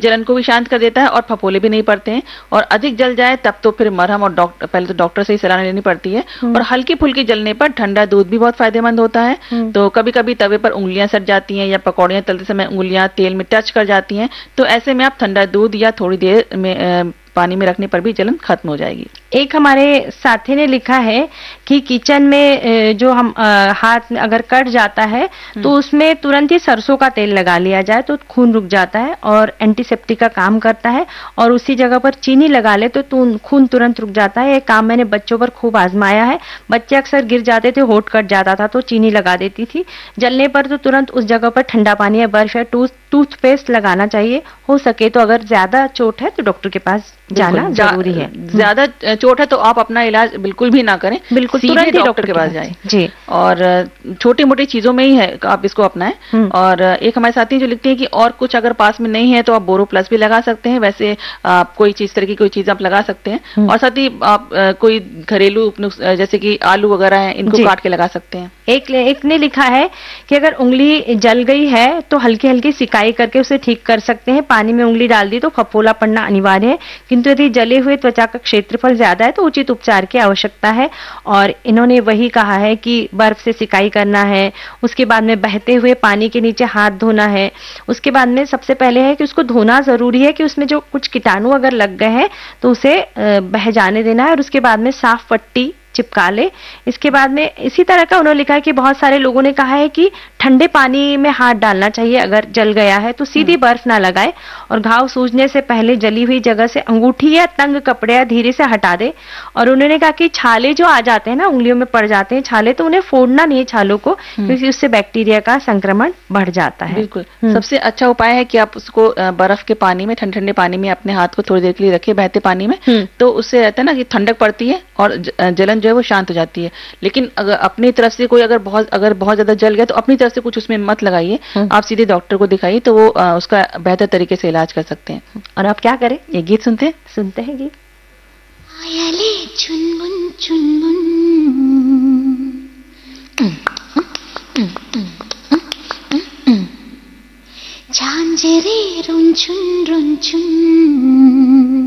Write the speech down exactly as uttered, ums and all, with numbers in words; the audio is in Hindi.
जलन को भी शांत कर देता है और फफोले भी नहीं पड़ते हैं। और अधिक जल जाए तब तो फिर मरहम और डॉक्टर पहले तो डॉक्टर से ही सलाह लेनी पड़ती है। और हल्की फुल्की जलने पर ठंडा दूध भी बहुत फायदेमंद होता है। तो कभी कभी तवे पर उंगलियां सट जाती हैं या पकौड़ियां तलते समय उंगलियां तेल में टच कर जाती हैं, तो ऐसे में आप ठंडा दूध या थोड़ी देर में पानी में रखने पर भी जलन खत्म हो जाएगी। एक हमारे साथी ने लिखा है कि किचन में जो हम हाथ में अगर कट जाता है तो उसमें तुरंत ही सरसों का तेल लगा लिया जाए तो खून रुक जाता है और एंटीसेप्टिक का काम करता है। और उसी जगह पर चीनी लगा ले तो खून तुरंत रुक जाता है। ये काम मैंने बच्चों पर खूब आजमाया है। बच्चे अक्सर गिर जाते थे, होंठ कट जाता था तो चीनी लगा देती थी। जलने पर तो तुरंत उस जगह पर ठंडा पानी या बर्फ या टूथ टूथपेस्ट लगाना चाहिए। हो सके तो अगर ज्यादा चोट है तो डॉक्टर के पास जाना जरूरी है। ज्यादा चोट है तो आप अपना इलाज बिल्कुल भी ना करें, बिल्कुल तुरंत ही डॉक्टर के पास जाएं। जी। और छोटी मोटी चीजों में ही है आप इसको अपनाएं। और एक हमारे साथी जो लिखते हैं कि और कुछ अगर पास में नहीं है तो आप बोरो प्लस भी लगा सकते हैं। वैसे आप कोई चीज तरह की कोई चीज आप लगा सकते हैं। और साथ ही आप कोई घरेलू जैसे कि आलू वगैरह है इनको काट के लगा सकते हैं। एक एक ने लिखा है कि अगर उंगली जल गई है तो हल्की हल्की सिकाई करके उसे ठीक कर सकते हैं। पानी में उंगली डाल दी तो फफोला पड़ना अनिवार्य है, किंतु यदि जले हुए त्वचा का क्षेत्रफल ज्यादा है तो उचित उपचार की आवश्यकता है। और इन्होंने वही कहा है कि बर्फ से सिकाई करना है, उसके बाद में बहते हुए पानी के नीचे हाथ धोना है। उसके बाद में सबसे पहले है कि उसको धोना जरूरी है कि उसमें जो कुछ कीटाणु अगर लग गए हैं तो उसे बह जाने देना है और उसके बाद में साफ पट्टी चिपका ले। इसके बाद में इसी तरह का उन्होंने लिखा है कि बहुत सारे लोगों ने कहा है कि ठंडे पानी में हाथ डालना चाहिए अगर जल गया है तो सीधी बर्फ ना लगाए और घाव सूजने से पहले जली हुई जगह से अंगूठी या तंग कपड़े या धीरे से हटा दे। और उन्होंने कहा कि छाले जो आ जाते हैं ना, उंगलियों में पड़ जाते हैं छाले, तो उन्हें फोड़ना नहीं है छालों को, क्योंकि उससे बैक्टीरिया का संक्रमण बढ़ जाता है। बिल्कुल सबसे अच्छा उपाय है कि आप उसको बर्फ के पानी में, ठंडे ठंडे पानी में अपने हाथ को थोड़ी देर के लिए रखिए बहते पानी में, तो उससे रहता है ना कि ठंडक पड़ती है और जलन जो है वो शांत हो जाती है। लेकिन अगर अपनी तरफ से कोई अगर बहुत अगर बहुत ज्यादा जल गया तो अपनी तरफ से कुछ उसमें मत लगाइए, आप सीधे डॉक्टर को दिखाइए तो वो आ, उसका बेहतर तरीके से इलाज कर सकते हैं। और आप क्या करें, ये गीत सुनते हैं सुनते हैं गीत। आयाले चुनमुन चुनमुन झांझरे रुंझुन रुंझुन